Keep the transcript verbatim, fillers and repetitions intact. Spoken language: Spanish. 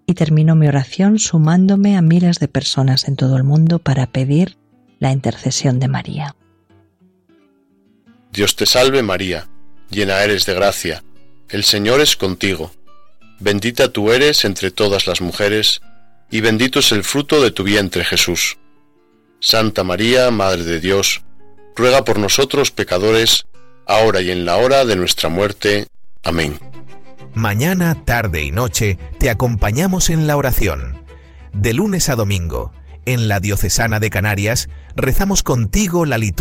y termino mi oración sumándome a miles de personas en todo el mundo para pedir la intercesión de María. Dios te salve María, llena eres de gracia, el Señor es contigo. Bendita tú eres entre todas las mujeres, y bendito es el fruto de tu vientre Jesús. Santa María, Madre de Dios, ruega por nosotros pecadores, ahora y en la hora de nuestra muerte. Amén. Mañana, tarde y noche te acompañamos en la oración. De lunes a domingo, en la Diocesana de Canarias, rezamos contigo la liturgia